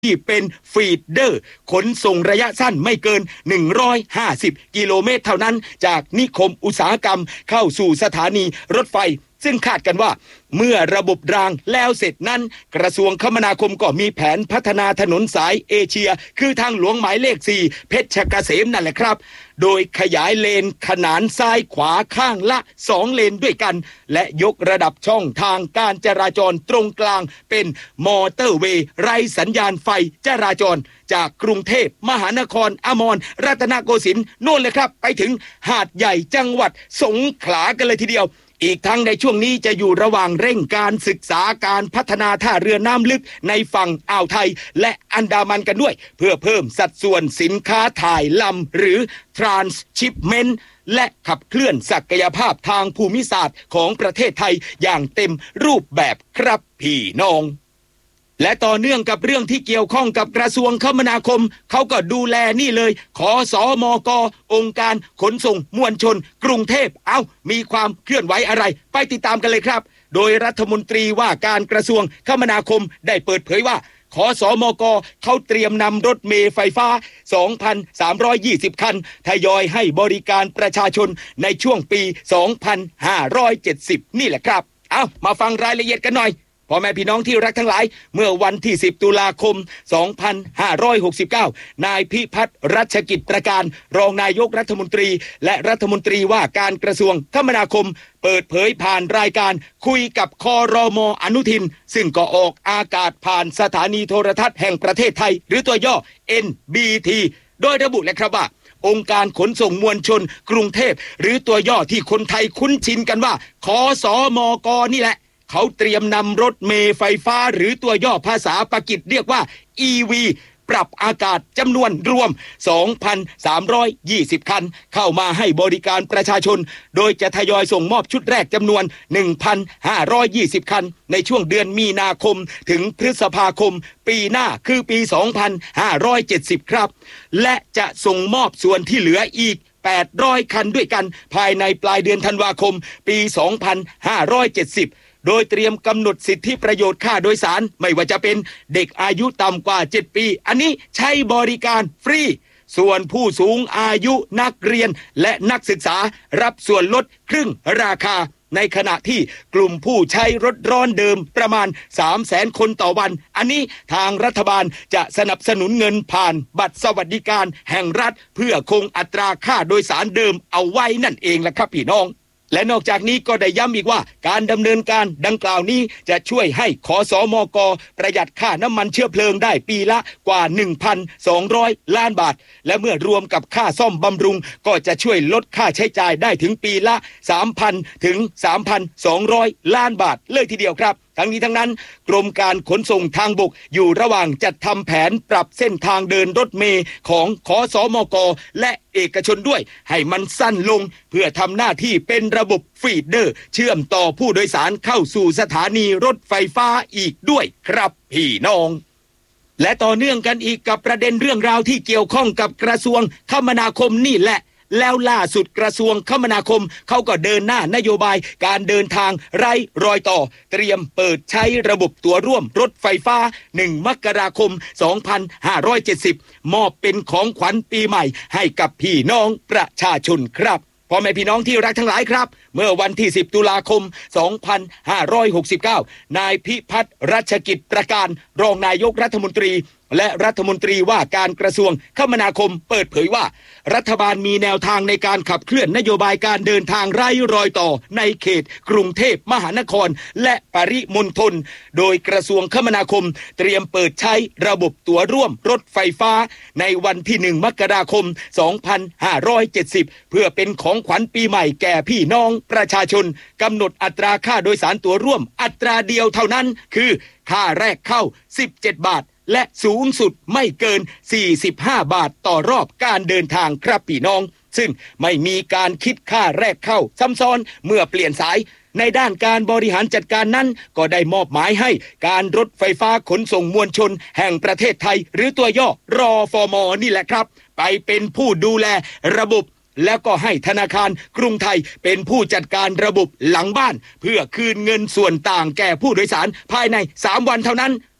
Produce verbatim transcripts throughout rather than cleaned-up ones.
ที่เป็นฟีดเดอร์ขนส่งระยะสั้นไม่เกินหนึ่งร้อยห้าสิบกิโลเมตรเท่านั้นจากนิคมอุตสาหกรรมเข้าสู่สถานีรถไฟซึ่งคาดกันว่าเมื่อระบบรางแล้วเสร็จนั้นกระทรวงคมนาคมก็มีแผนพัฒนาถนนสายเอเชียคือทางหลวงหมายเลขสี่เพชรเกษมนั่นแหละครับโดยขยายเลนขนานซ้ายขวาข้างละสองเลนด้วยกันและยกระดับช่องทางการจราจรตรงกลางเป็นมอเตอร์เวย์ไร้สัญญาณไฟจราจรจากกรุงเทพมหานครอมรรัตนโกสินทร์โน่นเลยครับไปถึงหาดใหญ่จังหวัดสงขลากันเลยทีเดียวอีกทั้งในช่วงนี้จะอยู่ระหว่างเร่งการศึกษาการพัฒนาท่าเรือน้ำลึกในฝั่งอ่าวไทยและอันดามันกันด้วยเพื่อเพิ่มสัดส่วนสินค้าถ่ายลำหรือ Transshipment และขับเคลื่อนศักยภาพทางภูมิศาสตร์ของประเทศไทยอย่างเต็มรูปแบบครับพี่น้องและต่อเนื่องกับเรื่องที่เกี่ยวข้องกับกระทรวงคมนาคมเขาก็ดูแลนี่เลยขสมกองค์การขนส่งมวลชนกรุงเทพเอ้ามีความเคลื่อนไหวอะไรไปติดตามกันเลยครับโดยรัฐมนตรีว่าการกระทรวงคมนาคมได้เปิดเผยว่าขสมกเขาเตรียมนำรถเมล์ไฟฟ้า สองพันสามร้อยยี่สิบ คันทยอยให้บริการประชาชนในช่วงปี สองพันห้าร้อยเจ็ดสิบ นี่แหละครับเอ้ามาฟังรายละเอียดกันหน่อยพ่อแม่พี่น้องที่รักทั้งหลายเมื่อวันที่สิบตุลาคมสองพันห้าร้อยหกสิบเก้านายพิพัฒน์รัชกิจประการรองนายกรัฐมนตรีและรัฐมนตรีว่าการกระทรวงคมนาคมเปิดเผยผ่านรายการคุยกับครม.อนุทินซึ่งก็ออกอากาศผ่านสถานีโทรทัศน์แห่งประเทศไทยหรือตัวย่อ เอ็น บี ที โดยระบุเลยครับว่าองค์การขนส่งมวลชนกรุงเทพหรือตัวย่อที่คนไทยคุ้นชินกันว่าขสมกนี่แหละเขาเตรียมนำรถเมล์ไฟฟ้าหรือตัวย่อภาษาปากีสเรียกว่า อี วี ปรับอากาศจำนวนรวม สองพันสามร้อยยี่สิบ คันเข้ามาให้บริการประชาชนโดยจะทยอยส่งมอบชุดแรกจำนวน หนึ่งพันห้าร้อยยี่สิบ คันในช่วงเดือนมีนาคมถึงพฤษภาคมปีหน้าคือปี สองพันห้าร้อยเจ็ดสิบ ครับและจะส่งมอบส่วนที่เหลืออีกแปดร้อยคันด้วยกันภายในปลายเดือนธันวาคมปี สองพันห้าร้อยเจ็ดสิบโดยเตรียมกำหนดสิทธิประโยชน์ค่าโดยสารไม่ว่าจะเป็นเด็กอายุต่ำกว่าเจ็ดปีอันนี้ใช้บริการฟรีส่วนผู้สูงอายุนักเรียนและนักศึกษารับส่วนลดครึ่งราคาในขณะที่กลุ่มผู้ใช้รถร้อนเดิมประมาณ สามแสน คนต่อวันอันนี้ทางรัฐบาลจะสนับสนุนเงินผ่านบัตรสวัสดิการแห่งรัฐเพื่อคงอัตราค่าโดยสารเดิมเอาไว้นั่นเองล่ะครับพี่น้องและนอกจากนี้ก็ได้ย้ำอีกว่าการดำเนินการดังกล่าวนี้จะช่วยให้ขสมกประหยัดค่าน้ำมันเชื้อเพลิงได้ปีละกว่า หนึ่งพันสองร้อย ล้านบาทและเมื่อรวมกับค่าซ่อมบำรุงก็จะช่วยลดค่าใช้จ่ายได้ถึงปีละ สามพัน ถึง สามพันสองร้อย ล้านบาทเลยทีเดียวครับทั้งนี้ทั้งนั้นกรมการขนส่งทางบกอยู่ระหว่างจัดทำแผนปรับเส้นทางเดินรถเมล์ของขสมกและเอกชนด้วยให้มันสั้นลงเพื่อทำหน้าที่เป็นระบบฟีดเดอร์เชื่อมต่อผู้โดยสารเข้าสู่สถานีรถไฟฟ้าอีกด้วยครับพี่น้องและต่อเนื่องกันอีกกับประเด็นเรื่องราวที่เกี่ยวข้องกับกระทรวงคมนาคมนี่แหละแล้วล่าสุดกระทรวงคมนาคมเขาก็เดินหน้านโยบายการเดินทางไร้รอยต่อเตรียมเปิดใช้ระบบตั๋วร่วมรถไฟฟ้าหนึ่งมกราคมสองพันห้าร้อยเจ็ดสิบมอบเป็นของขวัญปีใหม่ให้กับพี่น้องประชาชนครับพ่อแม่พี่น้องที่รักทั้งหลายครับเมื่อวันที่สิบตุลาคมสองพันห้าร้อยหกสิบเก้านายพิพัฒน์รัชกิจประการรองนายกรัฐมนตรีและรัฐมนตรีว่าการกระทรวงคมนาคมเปิดเผยว่ารัฐบาลมีแนวทางในการขับเคลื่อนนโยบายการเดินทางไร้รอยต่อในเขตกรุงเทพมหานครและปริมณฑลโดยกระทรวงคมนาคมเตรียมเปิดใช้ระบบตั๋วร่วมรถไฟฟ้าในวันที่หนึ่งมกราคมสองพันห้าร้อยเจ็ดสิบเพื่อเป็นของขวัญปีใหม่แก่พี่น้องประชาชนกำหนดอัตราค่าโดยสารตั๋วร่วมอัตราเดียวเท่านั้นคือค่าแรกเข้าสิบเจ็ดบาทและสูงสุดไม่เกินสี่สิบห้าบาทต่อรอบการเดินทางครับพี่น้องซึ่งไม่มีการคิดค่าแรกเข้าซ้ำซ้อนเมื่อเปลี่ยนสายในด้านการบริหารจัดการนั้นก็ได้มอบหมายให้การรถไฟฟ้าขนส่งมวลชนแห่งประเทศไทยหรือตัวย่อรอฟม.นี่แหละครับไปเป็นผู้ดูแลระบบแล้วก็ให้ธนาคารกรุงไทยเป็นผู้จัดการระบบหลังบ้านเพื่อคืนเงินส่วนต่างแก่ผู้โดยสารภายในสามวันเท่านั้น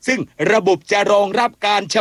ซึ่งระบบจะรองรับการช